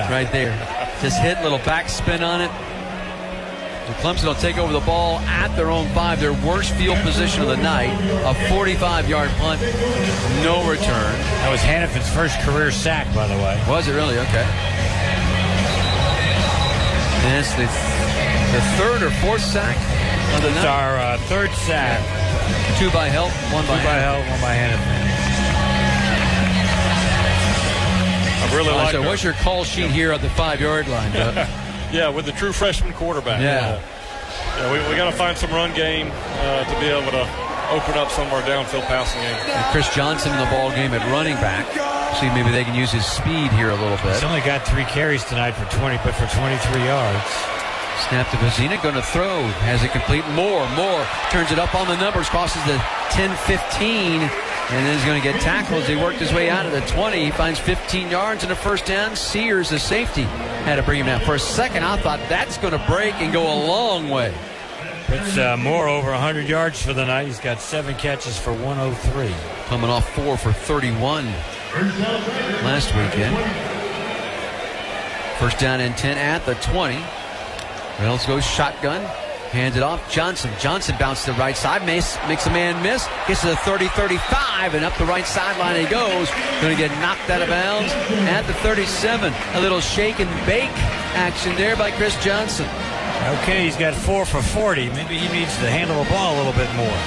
right there. Just hit, little backspin on it. And Clemson will take over the ball at their own 5, their worst field position of the night. A 45-yard punt, no return. That was Hannafin's first career sack, by the way. Was it really? Okay. And it's the third or fourth sack of the night. It's our third sack. 2 by Helt, 1 by Helt, 1 by Hannafin. I really like so what's your call sheet here at the 5-yard line, Doug? Yeah, with the true freshman quarterback. Yeah. We got to find some run game to be able to open up some of our downfield passing game. And Chris Johnson in the ball game at running back. See, maybe they can use his speed here a little bit. He's only got 3 carries tonight for 20, but for 23 yards. Snap to Vezina, going to throw. Has it complete. Moore turns it up on the numbers, crosses the 10-15, and then he's going to get tackled as he worked his way out of the 20. He finds 15 yards and a first down. Sears, the safety, had to bring him down. For a second, I thought that's going to break and go a long way. It's Moore over 100 yards for the night. He's got 7 catches for 103. Coming off 4 for 31 last weekend. First down and 10 at the 20. Reynolds goes shotgun, hands it off. Johnson bounced to the right side, makes a man miss, gets to the 30-35, and up the right sideline he goes. Going to get knocked out of bounds at the 37. A little shake and bake action there by Chris Johnson. Okay, he's got 4 for 40. Maybe he needs to handle the ball a little bit more.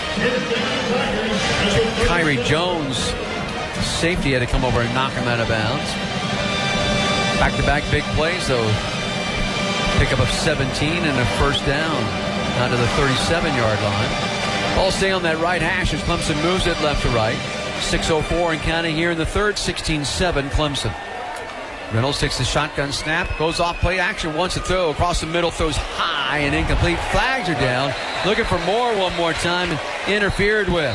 Kyrie Jones, safety, had to come over and knock him out of bounds. Back-to-back big plays, though. Pickup of 17 and a first down out to the 37-yard line. Ball stay on that right hash as Clemson moves it left to right. 6:04 and counting here in the third. 16-7 Clemson. Reynolds takes the shotgun snap, goes off play action, wants to throw across the middle, throws high and incomplete. Flags are down. Looking for Moore one more time and interfered with.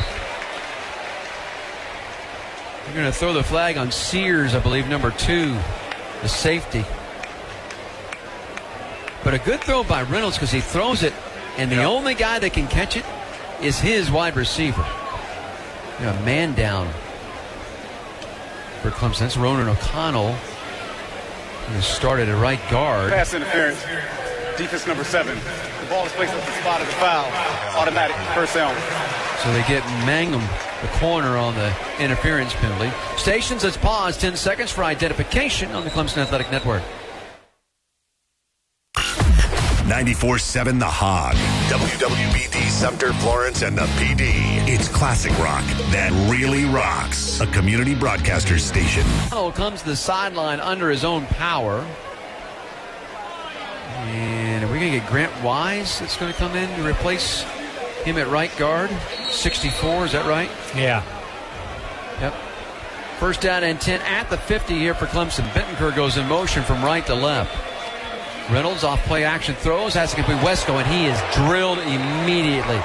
They're going to throw the flag on Sears, I believe, number 2, the safety. But a good throw by Reynolds because he throws it, and the only guy that can catch it is his wide receiver. A man down for Clemson. That's Ronan O'Connell. He started at right guard. Pass interference. Defense number 7. The ball is placed at the spot of the foul. Automatic. First down. So they get Mangum, the corner, on the interference penalty. Stations, let's pause 10 seconds for identification on the Clemson Athletic Network. 94.7 The Hog. WWBD Sumter, Florence, and the PD. It's classic rock that really rocks. A community broadcaster station. Comes to the sideline under his own power. And are we going to get Grant Wise that's going to come in to replace him at right guard? 64, is that right? Yeah. Yep. First down and 10 at the 50 here for Clemson. Bittencourt goes in motion from right to left. Reynolds off play action throws, has to complete Wesco, and he is drilled immediately.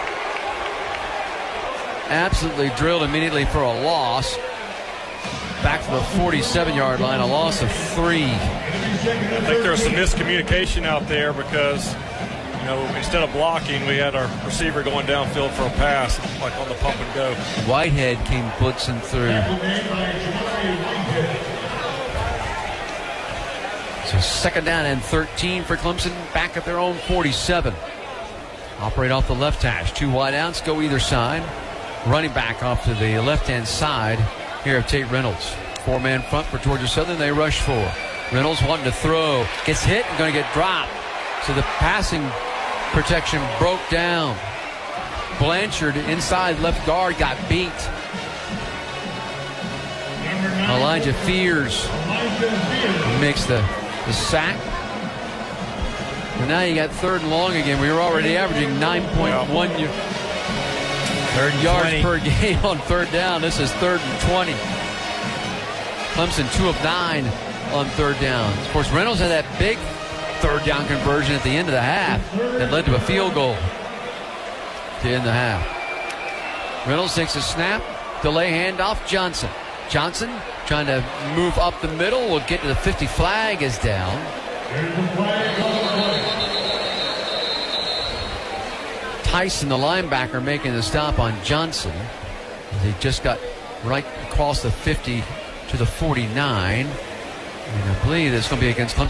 Absolutely drilled immediately for a loss. Back to the 47-yard line, a loss of 3. I think there was some miscommunication out there because, instead of blocking, we had our receiver going downfield for a pass, like on the pump and go. Whitehead came blitzing through. So second down and 13 for Clemson, back at their own 47. Operate off the left hash. 2 wide outs, go either side. Running back off to the left-hand side here of Tate Reynolds. 4-man front for Georgia Southern. They rush 4. Reynolds wanting to throw. Gets hit and going to get dropped. So the passing protection broke down. Blanchard inside left guard got beat. Elijah Fears makes the sack. And now you got 3rd and long again. We were already averaging 9.1 yards per game on 3rd down. This is 3rd and 20. Clemson 2 of 9 on 3rd down. Of course, Reynolds had that big 3rd down conversion at the end of the half that led to a field goal to end the half. Reynolds takes a snap. Delay handoff. Johnson trying to move up the middle. Will get to the 50. Flag is down. Tyson, the linebacker, making the stop on Johnson. He just got right across the 50 to the 49. And I believe it's going to be against Clemson.